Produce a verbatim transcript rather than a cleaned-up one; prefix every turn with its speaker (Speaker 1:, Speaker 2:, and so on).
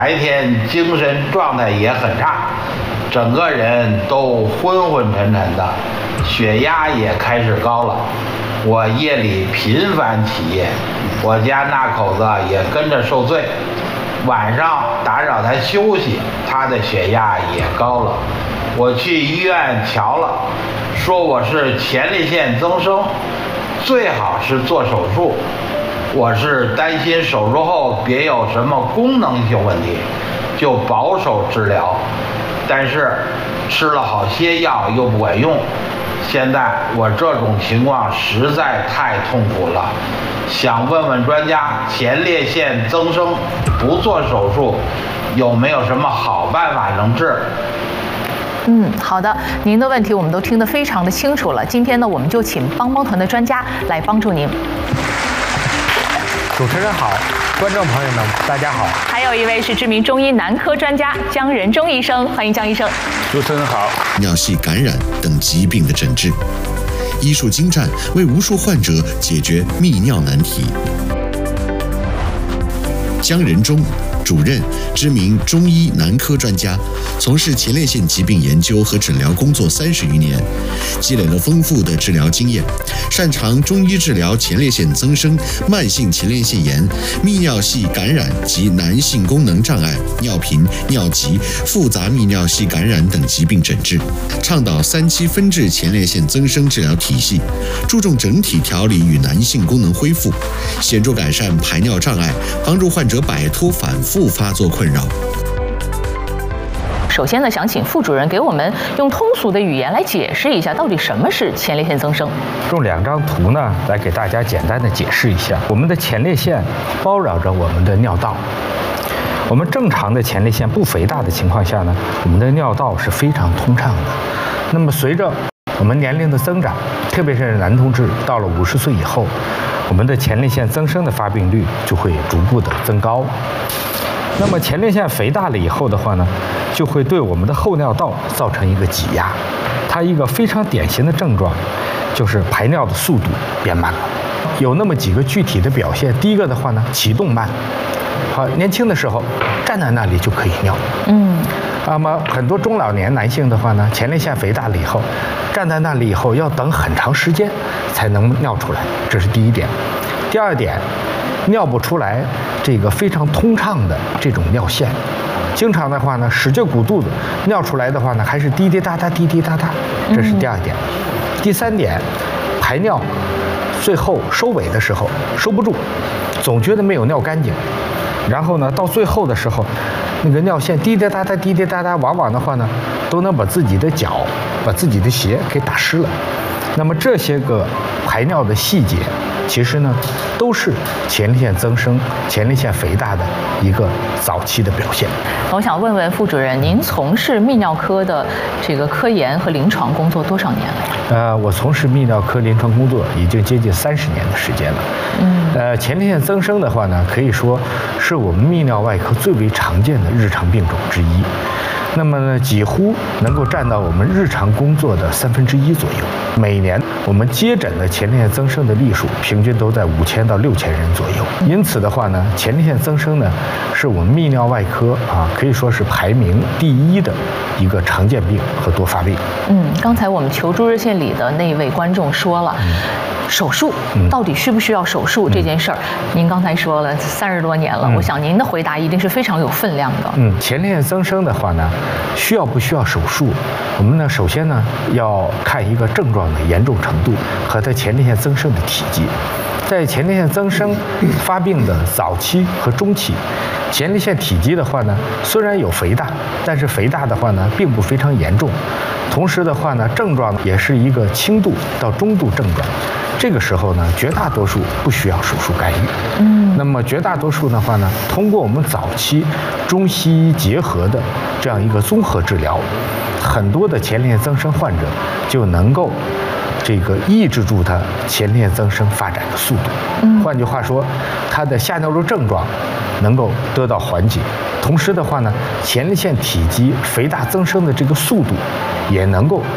Speaker 1: 白天精神状态也很差，整个人都昏昏沉沉的，血压也开始高了。我夜里频繁起夜，我家那口子也跟着受罪。晚上打扰他休息，他的血压也高了。我去医院瞧了，说我是前列腺增生，最好是做手术。我是担心手术后别有什么功能性问题，就保守治疗。但是吃了好些药又不管用，现在我这种情况实在太痛苦了，想问问专家，前列腺增生不做手术有没有什么好办法能治？
Speaker 2: 嗯，好的，您的问题我们都听得非常的清楚了。今天呢，我们就请帮帮团的专家来帮助您。
Speaker 3: 主持人好，观众朋友们，大家好。
Speaker 2: 还有一位是知名中医男科专家姜仁忠医生，欢迎姜医生。
Speaker 4: 主持人好。
Speaker 5: 尿系感染等疾病的诊治，医术精湛，为无数患者解决泌尿难题。姜仁忠，主任，知名中医男科专家，从事前列腺疾病研究和诊疗工作三十余年，积累了丰富的治疗经验，擅长中医治疗前列腺增生、慢性前列腺炎、泌尿系感染及男性功能障碍、尿频、尿急、复杂泌尿系感染等疾病诊治，倡导三期分治前列腺增生治疗体系，注重整体调理与男性功能恢复，显著改善排尿障碍，帮助患者摆脱反复发作困扰。
Speaker 2: 首先呢，想请副主任给我们用通俗的语言来解释一下，到底什么是前列腺增生。
Speaker 3: 用两张图呢，来给大家简单的解释一下。我们的前列腺包绕着我们的尿道。我们正常的前列腺不肥大的情况下呢，我们的尿道是非常通畅的。那么随着我们年龄的增长，特别是男同志到了五十岁以后，我们的前列腺增生的发病率就会逐步的增高。那么前列腺肥大了以后的话呢，就会对我们的后尿道造成一个挤压。它一个非常典型的症状就是排尿的速度变慢了。有那么几个具体的表现。第一个的话呢，启动慢。好，年轻的时候站在那里就可以尿。嗯。那么很多中老年男性的话呢，前列腺肥大了以后，站在那里以后要等很长时间才能尿出来，这是第一点。第二点，尿不出来这个非常通畅的这种尿线，经常的话呢使劲鼓肚子，尿出来的话呢还是滴滴答答滴滴答答，这是第二点。嗯、第三点，排尿最后收尾的时候收不住，总觉得没有尿干净，然后呢到最后的时候，那个尿线滴滴答答滴滴答答，往往的话呢都能把自己的脚、把自己的鞋给打湿了。那么这些个排尿的细节，其实呢都是前列腺增生、前列腺肥大的一个早期的表现。
Speaker 2: 我想问问副主任，您从事泌尿科的这个科研和临床工作多少年了？
Speaker 3: 呃，我从事泌尿科临床工作已经接近三十年的时间了。嗯，呃，前列腺增生的话呢，可以说是我们泌尿外科最为常见的日常病种之一。那么呢，几乎能够占到我们日常工作的三分之一左右。每年我们接诊的前列腺增生的例数平均都在五千到六千人左右。因此的话呢，前列腺增生呢，是我们泌尿外科啊可以说是排名第一的一个常见病和多发病。
Speaker 2: 嗯，刚才我们求助热线里的那位观众说了。嗯手术到底需不需要手术这件事儿，您刚才说了三十多年了，我想您的回答一定是非常有分量的。
Speaker 3: 嗯，前列腺增生的话呢，需要不需要手术？我们呢，首先呢要看一个症状的严重程度和它前列腺增生的体积。在前列腺增生发病的早期和中期，前列腺体积的话呢，虽然有肥大，但是肥大的话呢，并不非常严重。同时的话呢，症状也是一个轻度到中度症状。这个时候呢，绝大多数不需要手术干预。嗯，那么绝大多数的话呢，通过我们早期中西医结合的这样一个综合治疗，很多的前列腺增生患者就能够这个抑制住它前列腺增生发展的速度。嗯，换句话说，它的下尿路症状能够得到缓解，同时的话呢，前列腺体积肥大增生的这个速度也能够